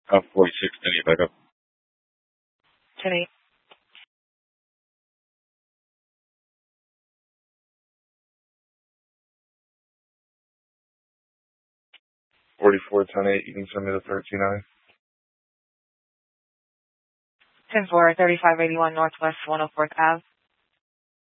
46, then you back up. 10-8. 44, 10-8, you can send me the 13-9. 10-4, 3581 Northwest 104th Ave.